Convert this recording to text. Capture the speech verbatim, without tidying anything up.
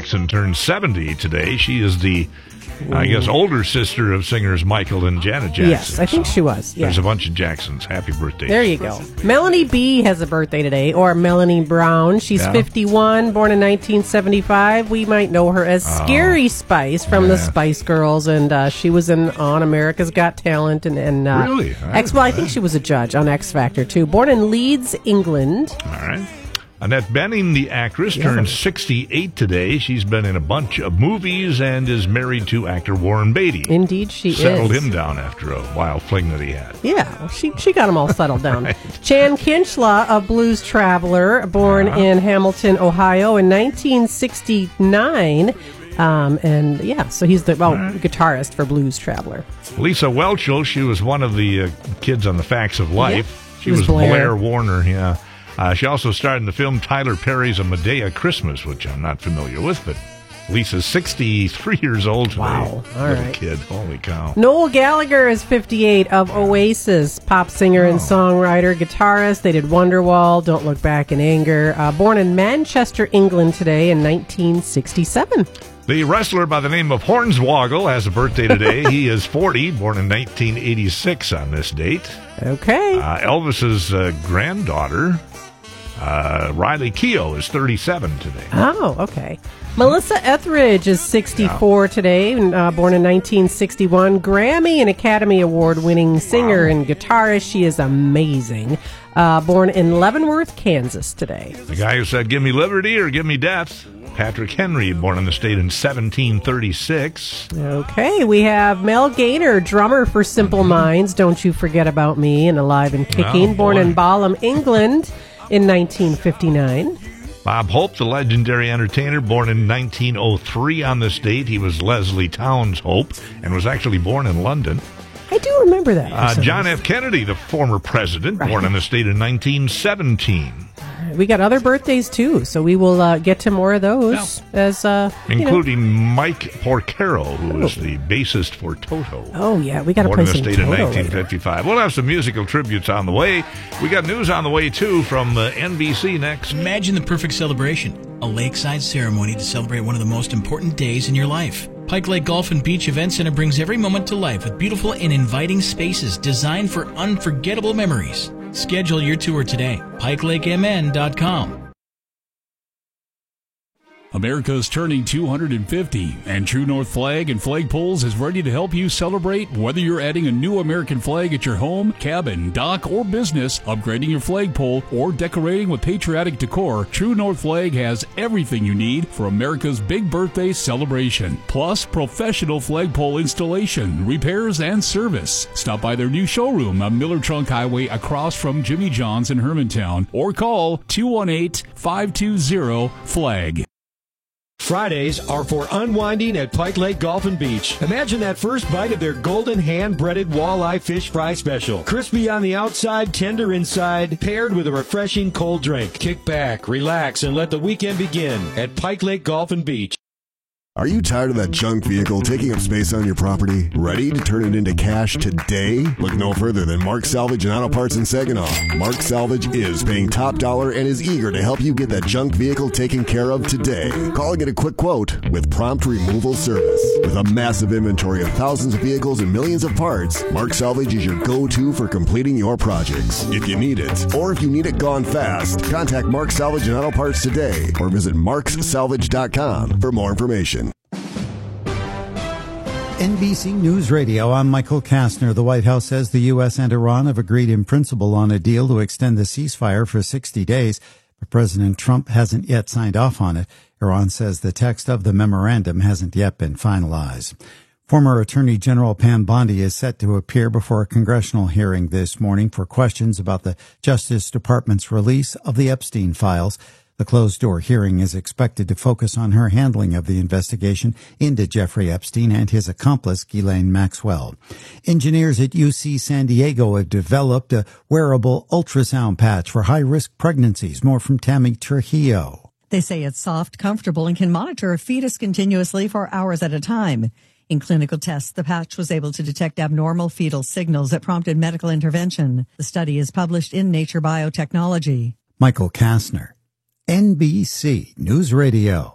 Jackson turned seventy today. She is the, Ooh. I guess, older sister of singers Michael and Janet Jackson. Yes, I think so she was. Yeah. There's a bunch of Jacksons. Happy birthday. There you go. Melanie B has a birthday today, or Melanie Brown. She's yeah. fifty-one, born in nineteen seventy-five. We might know her as oh. Scary Spice from yeah. the Spice Girls, and uh, she was in On America's Got Talent. and, and uh, Really? I X, well, I think she was a judge on X Factor, too. Born in Leeds, England. All right. Annette Bening, the actress, yeah. turned sixty-eight today. She's been in a bunch of movies and is married to actor Warren Beatty. Indeed, she Settled is. him down after a wild fling that he had. Yeah, she she got him all settled down. Right. Chan Kinchla, a blues traveler, born uh-huh. in Hamilton, Ohio in nineteen sixty-nine. Um, and, yeah, so he's the well, right. guitarist for Blues Traveler. Lisa Whelchel, she was one of the uh, kids on The Facts of Life. Yep. She was, was Blair. Blair Warner, yeah. Uh, she also starred in the film Tyler Perry's A Medea Christmas, which I'm not familiar with, but Lisa's sixty-three years old today. Wow. All Little right. kid. Holy cow. Noel Gallagher is fifty-eight, of Oasis, pop singer and oh. songwriter, guitarist. They did Wonderwall, Don't Look Back in Anger. Uh, born in Manchester, England today in nineteen sixty-seven. The wrestler by the name of Hornswoggle has a birthday today. He is forty, born in nineteen eighty-six on this date. Okay. Uh, Elvis's uh, granddaughter, uh, Riley Keough, is thirty-seven today. Oh, okay. Melissa Etheridge is sixty-four yeah. today, uh, born in nineteen sixty-one. Grammy and Academy Award-winning singer wow. and guitarist. She is amazing. Uh, born in Leavenworth, Kansas today. The guy who said, "Give me liberty or give me death." Patrick Henry, born in the state in seventeen thirty-six. Okay, we have Mel Gaynor, drummer for Simple Minds, Don't You Forget About Me, and Alive and Kicking, oh, born in Balham, England in nineteen fifty-nine. Bob Hope, the legendary entertainer, born in nineteen oh three on this date. He was Leslie Towns Hope and was actually born in London. I do remember that. Uh, John F. Kennedy, the former president, right. born in the state in nineteen seventeen. We got other birthdays, too, so we will uh, get to more of those. Yeah. as uh, Including you know. Mike Porcaro, who oh. is the bassist for Toto. Oh, yeah, we got to play some Toto. Born in the state in nineteen fifty-five. Later. We'll have some musical tributes on the way. We got news on the way, too, from uh, N B C next. Imagine the perfect celebration. A lakeside ceremony to celebrate one of the most important days in your life. Pike Lake Golf and Beach Event Center brings every moment to life with beautiful and inviting spaces designed for unforgettable memories. Schedule your tour today. pike lake m n dot com. America's turning two hundred fifty, and True North Flag and Flagpoles is ready to help you celebrate. Whether you're adding a new American flag at your home, cabin, dock, or business, upgrading your flagpole, or decorating with patriotic decor, True North Flag has everything you need for America's big birthday celebration. Plus, professional flagpole installation, repairs, and service. Stop by their new showroom on Miller Trunk Highway across from Jimmy John's in Hermantown, or call two one eight, five two zero, flag. Fridays are for unwinding at Pike Lake Golf and Beach. Imagine that first bite of their golden hand-breaded walleye fish fry special. Crispy on the outside, tender inside, paired with a refreshing cold drink. Kick back, relax, and let the weekend begin at Pike Lake Golf and Beach. Are you tired of that junk vehicle taking up space on your property? Ready to turn it into cash today? Look no further than Mark Salvage and Auto Parts in Saginaw. Mark Salvage is paying top dollar and is eager to help you get that junk vehicle taken care of today. Call and get a quick quote with prompt removal service. With a massive inventory of thousands of vehicles and millions of parts, Mark Salvage is your go-to for completing your projects. If you need it, or if you need it gone fast, contact Mark Salvage and Auto Parts today or visit marks salvage dot com for more information. N B C News Radio, I'm Michael Kastner. The White House says the U S and Iran have agreed in principle on a deal to extend the ceasefire for sixty days, but President Trump hasn't yet signed off on it. Iran says the text of the memorandum hasn't yet been finalized. Former Attorney General Pam Bondi is set to appear before a congressional hearing this morning for questions about the Justice Department's release of the Epstein files. The closed-door hearing is expected to focus on her handling of the investigation into Jeffrey Epstein and his accomplice, Ghislaine Maxwell. Engineers at U C San Diego have developed a wearable ultrasound patch for high-risk pregnancies. More from Tammy Trujillo. They say it's soft, comfortable, and can monitor a fetus continuously for hours at a time. In clinical tests, the patch was able to detect abnormal fetal signals that prompted medical intervention. The study is published in Nature Biotechnology. Michael Kastner, N B C News Radio.